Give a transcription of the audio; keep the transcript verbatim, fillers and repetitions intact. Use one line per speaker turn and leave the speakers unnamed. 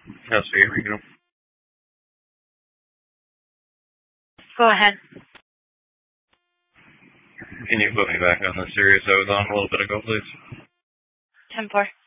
That's for you, Regional.
Go ahead.
Can you put me back on the Sirius I was on a little bit ago, please?
ten four.